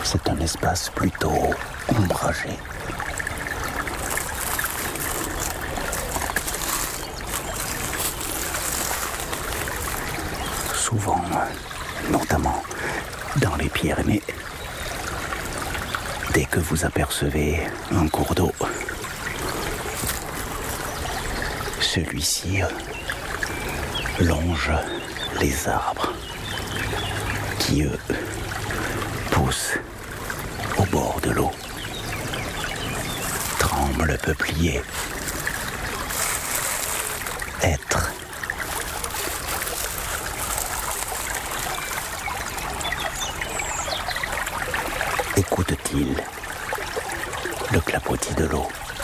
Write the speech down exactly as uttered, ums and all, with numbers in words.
C'est un espace plutôt ombragé. Souvent, notamment dans les Pyrénées, dès que vous apercevez un cours d'eau, celui-ci longe les arbres qui, eux, poussent au bord de l'eau. Tremble le peuplier. Être. Écoute-t-il le clapotis de l'eau?